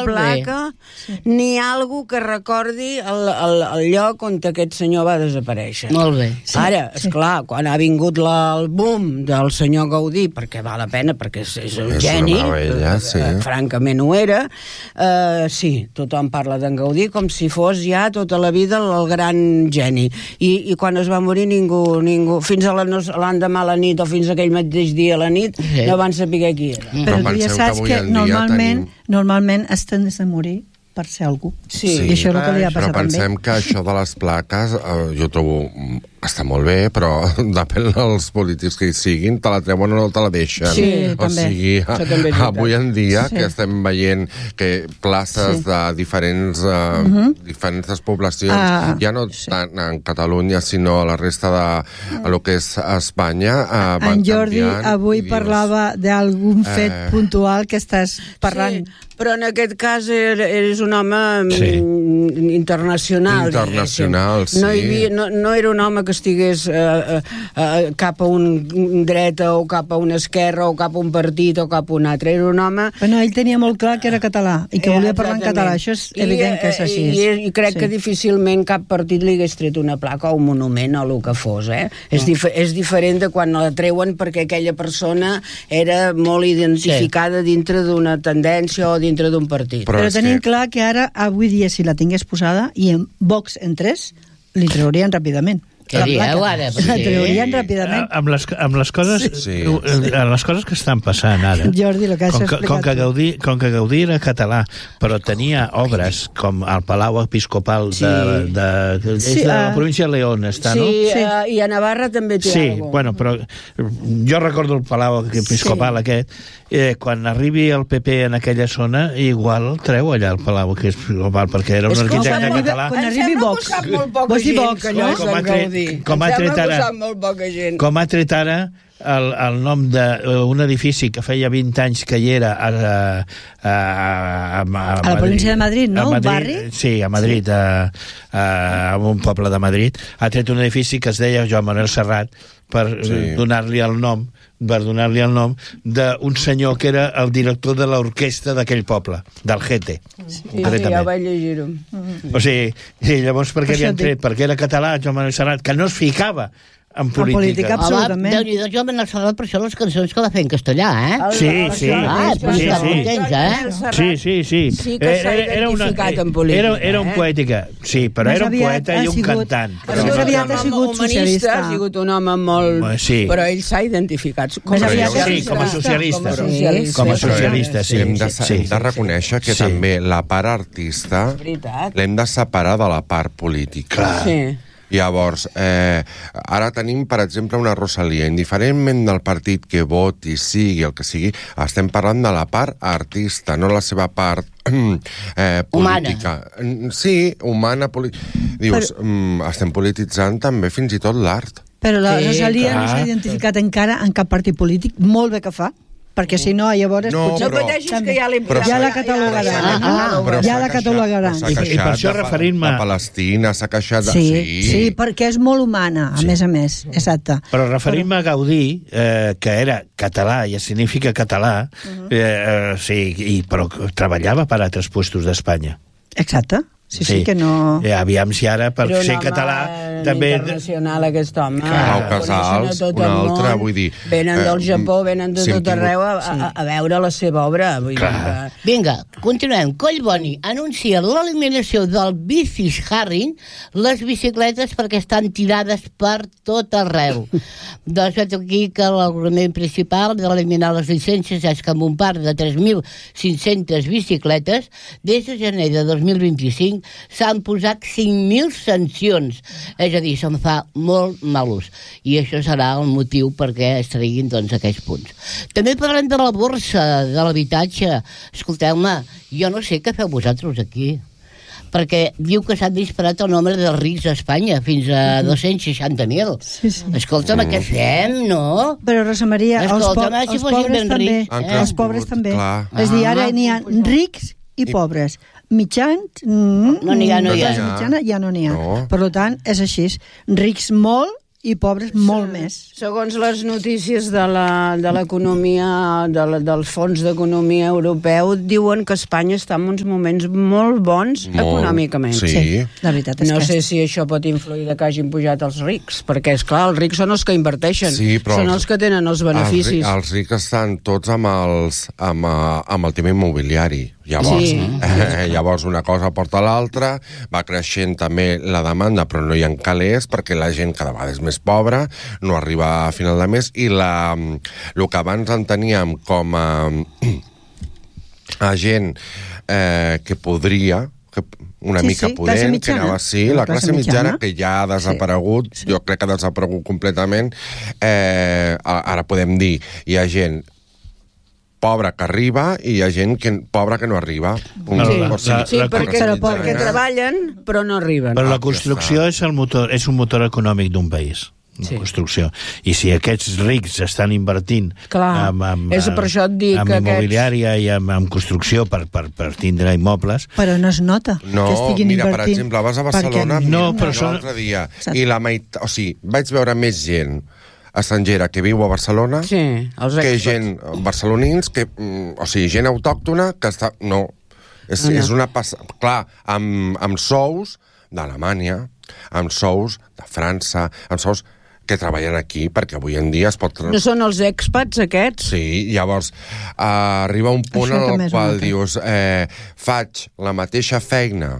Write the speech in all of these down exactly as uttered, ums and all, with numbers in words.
placa sí. ni algú que recordi el, el, el lloc on aquest senyor va desaparèixer. Molt bé. Sí, Ara, esclar, sí. quan ha vingut la, el boom del senyor Gaudí, perquè val la pena, perquè és, és un és geni, meravella, sí. eh, francament ho era, eh, sí, tothom parla d'en Gaudí com si fos ja tota la vida el, el gran geni. I, I quan es va morir ningú, ningú fins a l'endemà a la nit o fins a aquell mateix dia a la nit, sí. no van saber qui era. Mm. Però, Però tu ja saps que, que normalment, tenim... normalment es tens a morir per ser algú. Sí, I això és el que li ha passat però pensem també. que això de les plaques, eh, jo trobo, està molt bé, però depèn dels polítics que hi siguin, te la treuen o no te la deixen. Sí, o també. sigui, també avui en dia, sí. que estem veient que places sí. de diferents, uh, uh -huh. diferents poblacions, ah, ja no sí. tant en Catalunya, sinó a la resta de a lo que és Espanya, uh, van en Jordi canviant. avui Dius, parlava d'algun fet eh... puntual que estàs parlant. Sí. Però en aquest cas és un home sí. internacional. Internacional, sí. No, hi havia, no, no era un home que estigués eh, eh, cap a un dreta o cap a una esquerra o cap a un partit o cap a un altre. Era un home... Bueno, ell tenia molt clar que era català i que volia parlar en català. Això és evident I, que és així. I, i, i crec sí. que difícilment cap partit li hagués tret una placa o un monument o el que fos. Eh? És, no. dif és diferent de quan la treuen perquè aquella persona era molt identificada sí. dintre d'una tendència o dintre d'un partit. Però, Però tenim que... clar que ara, avui dia, si la tingués posada i en Vox entrés, li traurien ràpidament. Què dieu ara? La traurien ràpidament. Amb les, amb les coses sí. Sí, sí. les coses que estan passant ara. Jordi, el que has com, que, explicat com, que Gaudí, com que Gaudí era català, però tenia obres com el Palau Episcopal de, sí. de, de, sí, de la uh, província de León, està, sí, no? Sí, uh, i a Navarra també té sí, alguna cosa. Bueno, però jo recordo el Palau Episcopal sí. aquest, eh, quan arribi el P P en aquella zona, igual treu allà el Palau Episcopal, perquè era un arquitecte català. Quan arribi Vox. Vols dir Vox, no? Com ha tret, com ha tret ara, com ha tret ara el, el nom d'un edifici que feia vint anys que hi era a, a, a, a, a, a la província de Madrid, no? Madrid, un barri? Sí, a Madrid, sí. A, a, a un poble de Madrid. Ha tret un edifici que es deia Joan Manuel Serrat per sí. donar-li el nom per donar-li el nom d'un senyor que era el director de l'orquestra d'aquell poble, del Gete. Sí, sí, ja vaig llegir-ho. O sigui, i llavors per què li han tret? Perquè era català, Joan Manuel Serrat, que no es ficava en política. En política, absolutament. Home, Déu-n'hi-do, Joan Manuel Serrat, per això les cançons que va fer en castellà, eh? Sí, sí. Ah, pues sí, està sí. contents, eh? Sí, sí, sí. Sí que s'ha identificat en política. Era, era un poètica, sí, però Més era un poeta i un sigut, cantant. Però més aviat ha sigut socialista. Ha sigut un home molt... Sí. Però ell s'ha identificat. Com més a sí, com a socialista. Com a socialista, com a socialista sí. Hem de, sí. hem de reconèixer que sí. també la part artista l'hem de separar de la part política. Clar. Sí. Llavors, eh, ara tenim, per exemple, una Rosalia. Indiferentment del partit que voti, sigui el que sigui, estem parlant de la part artista, no la seva part eh, política. Humana. Sí, humana. Dius, Però... mm, estem polititzant també fins i tot l'art. Però la sí, Rosalia clar. no s'ha identificat encara en cap partit polític, molt bé que fa, perquè si no, llavors... No, potser... però... No pateixis que ja l'hem... Ja la catalogaran. Ah, ah, ja la catalogaran. S'ha queixat I per això de, referint-me... de Palestina, s'ha queixat de... Sí, sí. sí, perquè és molt humana, a Sí. més a més, exacte. Però referint-me a Gaudí, eh, que era català, ja significa català, uh-huh. eh, eh, sí, i, però treballava per altres puestos d'Espanya. Exacte. Sí, sí, Sí. que no... Eh, aviam si ara, per Però un ser home català, també... internacional, aquest home. Pau Casals, tot un el altre, món, vull dir... Venen eh, del Japó, venen de sí, tot arreu a, a, a veure la seva obra. Vull dir que... Vinga, continuem. Collboni anuncia l'eliminació del bicisharing, les bicicletes, perquè estan tirades per tot arreu. Doncs veig aquí que l'argument principal d'eliminar les llicències és que amb un parc de tres mil cinc-centes bicicletes, des de gener de dos mil vint-i-cinc s'han posat cinc mil sancions. És a dir, se'n fa molt mal ús. I això serà el motiu perquè es treguin doncs, aquests punts. També parlem de la borsa, de l'habitatge. Escolteu-me, jo no sé què feu vosaltres aquí, perquè diu que s'ha disparat el nombre de rics a Espanya fins a dos-cents seixanta mil. Sí, sí. Escolta'm, què fem, no? Però, Rosa Maria, els, po Escolta'm, si els fossin pobres ben també. rics, Han Eh? Els crescut, pobres també. clar. És a dir, ara Ah. n'hi ha rics i pobres. Mitjans... Mm, No n'hi ha, no hi ha. Mitjana ja no n'hi ha. No. Per tant, és així. Rics molt i pobres molt més. Segons les notícies de la- de l'economia, de la, del Fons d'Economia Europeu, diuen que Espanya està en uns moments molt bons Molt. econòmicament. Sí. Sí, la veritat és No que... sé si això pot influir de que hagin pujat els rics, perquè, és clar, els rics són els que inverteixen, Sí, però són els- els que tenen els beneficis. Els, ri- els rics estan tots amb, els, amb, eh, amb el tema immobiliari. Llavors, Sí. eh, llavors una cosa porta a l'altra, va creixent també la demanda, però no hi ha calés, perquè la gent cada vegada és més pobra, no arriba a final de mes, i la, el que abans enteníem com a, a gent eh, que podria, que una Sí, mica sí, classe pudent, que mitjana. anava així, la, La classe, classe mitjana, mitjana. que ja ha desaparegut, Sí, sí. jo crec que ha desaparegut completament, eh, ara podem dir, hi ha gent pobra que arriba i hi ha gent que, pobra que no arriba. Un, Sí. o sigui, La- Sí, la- perquè, Però perquè pobres. treballen, però no arriben. Però la Ah, construcció ja és, el motor, és un motor econòmic d'un país. La Sí. construcció. I si aquests rics estan invertint Clar, amb, amb, és per això et dic amb que aquests- immobiliària i amb, amb construcció per, per, per tindre immobles, Però no es nota No, que estiguin mira, per invertint. exemple, vas a Barcelona, perquè- No, mira, però són- l'altre dia, Saps? i la meitat, o sigui, vaig veure més gent estrangera que viu a Barcelona Sí, els que expats. gent barcelonins, que, mm, o sigui, gent autòctona que està... No, és, No, no. és una passa... Clar, amb, amb sous d'Alemanya, amb sous de França, amb sous que treballen aquí, perquè avui en dia es pot... No són els expats, aquests? Sí, llavors uh, arriba un punt Això en també el és un qual altre. dius eh, faig la mateixa feina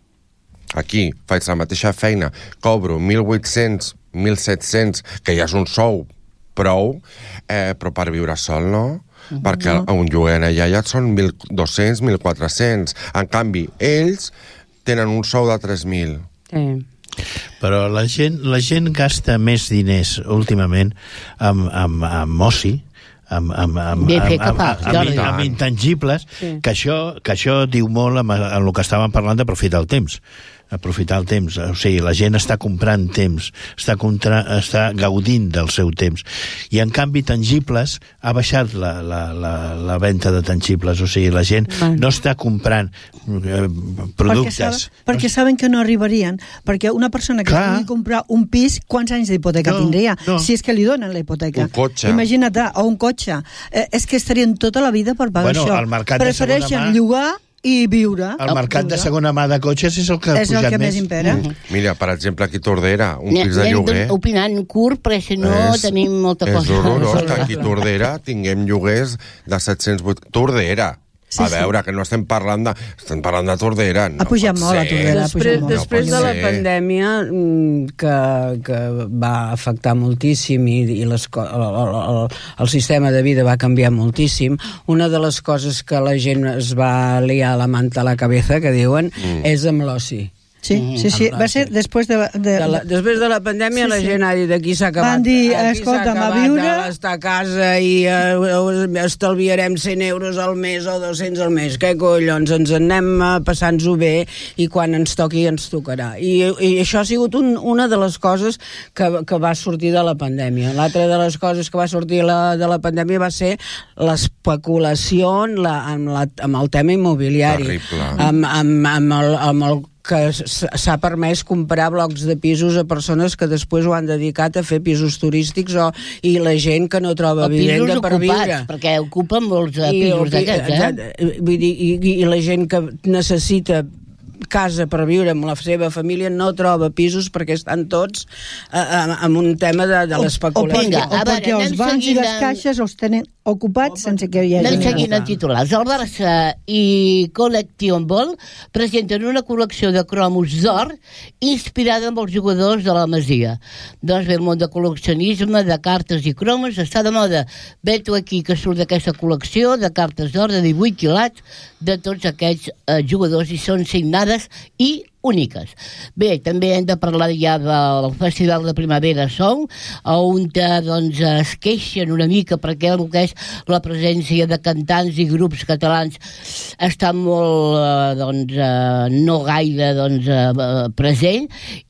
aquí, faig la mateixa feina, cobro mil vuit-cents, mil set-cents, que ja és un sou prou, eh, però per viure sol no, uh -huh. perquè un lloguer allà ja són mil dos-cents, mil quatre-cents. En canvi, ells tenen un sou de tres mil. Sí. però la gent, la gent gasta més diners últimament amb, amb, amb oci, amb, amb, amb, Bé amb, fet que amb, fa, amb, Jordi. amb, amb intangibles, Sí. que, això, que això diu molt amb, amb el que estàvem parlant d'aprofitar el temps. Aprofitar el temps, o sigui, la gent està comprant temps, està, contra, està gaudint del seu temps, i en canvi tangibles ha baixat la, la, la, la venda de tangibles, o sigui, la gent Bueno. no està comprant eh, Perquè, productes. saben, perquè saben que no arribarien, perquè una persona que Clar. pugui comprar un pis, quants anys d'hipoteca No, tindria? no. Si és que li donen la hipoteca. Un cotxe. Imagina't, o un cotxe. Eh, és que estarien tota la vida per pagar Bueno, això. al mercat de Prefereixen segona mà- llogar i viure. El mercat de segona mà de cotxes és el que ha És el pujat que més més. impera. Mm. Mira, per exemple, aquí a Tordera, un Anem- pis de anem lloguer... opinant curt, perquè si no és, tenim molta és cosa. horrorós que aquí a Tordera tinguem lloguers de set-cents vuitanta... Tordera! Sí, a sí. veure, que no estem parlant de... Estem parlant de Tordera. No Ha pujat pot molt, a ser. Tordera. Després, No després pot de la ser. pandèmia, mm, que, que va afectar moltíssim i, i les, co- el, el, el, el sistema de vida va canviar moltíssim, una de les coses que la gent es va liar la manta a la cabeza, que diuen, mm. és amb l'oci. Sí, sí, sí. Va ser després de la... De, De la, després de la pandèmia Sí, la sí. gent ha dit aquí s'ha acabat. Van dir, aquí s'ha escolta'm, a acabat viure- estar a casa i uh, estalviarem cent euros al mes o dos-cents al mes. Què collons, ens en anem uh, passant-ho bé i quan ens toqui ens tocarà. I, i això ha sigut un, una de les coses que, que va sortir de la pandèmia. L'altra de les coses que va sortir la, de la pandèmia va ser l'especulació en la, amb, la, amb el tema immobiliari. Terrible. Amb, amb, amb el, amb el que s- s'ha permès comprar blocs de pisos a persones que després ho han dedicat a fer pisos turístics o, i la gent que no troba O pisos vivenda per ocupats, viure. perquè ocupen molts eh, I el pisos pi- d'aquests, eh? exacte, vull dir, i, i la gent que necessita casa per viure amb la seva família no troba pisos perquè estan tots eh, eh, amb un tema de, de o, l'especulació. Vinga, o a veure, perquè els anem bancs i seguint les amb- caixes els tenen ocupats sense que hi hagi... Anem seguint Vinga. en titulars. El Barça i Collection Ball presenten una col·lecció de cromos d'or inspirada en els jugadors de la Masia. Doncs bé, el món de col·leccionisme, de cartes i cromos està de moda. Vet-ho aquí que surt d'aquesta col·lecció de cartes d'or de divuit quilats de tots aquests eh, jugadors i són signades i úniques. Bé, també hem de parlar ja del Festival de Primavera Sound, on doncs, es queixen una mica perquè el que és la presència de cantants i grups catalans està molt, eh, doncs, eh, no gaire doncs, eh, present,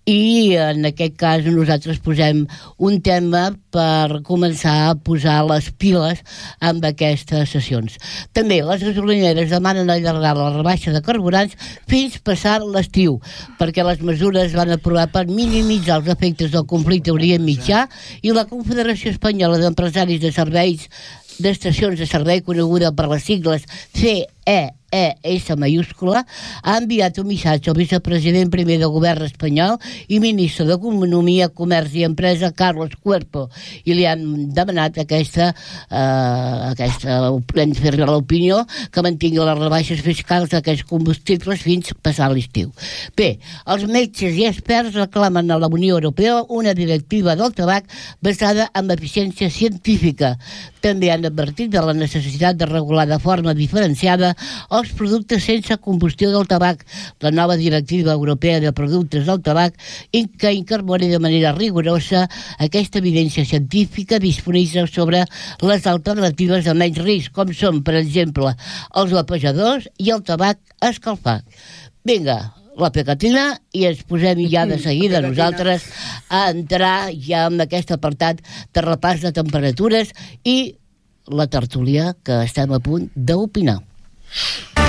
i en aquest cas nosaltres posem un tema per començar a posar les piles amb aquestes sessions. També les gasolineres demanen allargar la rebaixa de carburants fins passar l'estiu, perquè les mesures van aprovar per minimitzar els efectes del conflicte Orient Mitjà, i la Confederació Espanyola d'Empresaris de Serveis d'Estacions de Servei, coneguda per les sigles C E E S majúscula, ha enviat un missatge al vicepresident primer del govern espanyol i ministre d'Economia, Comerç i Empresa, Carlos Cuerpo, i li han demanat aquesta, eh, aquesta fer l'opinió que mantingui les rebaixes fiscals d'aquests combustibles fins passar l'estiu. Bé, els metges i experts reclamen a la Unió Europea una directiva del tabac basada en eficiència científica. També han advertit de la necessitat de regular de forma diferenciada els productes sense combustió del tabac. La nova directiva europea de productes del tabac que incorpora de manera rigorosa aquesta evidència científica disponible sobre les alternatives de menys risc, com són, per exemple, els vapejadors i el tabac escalfat. Vinga, la pegatina, i ens posem ja de seguida nosaltres a entrar ja en aquest apartat de repàs de temperatures i la tertúlia que estem a punt d'opinar.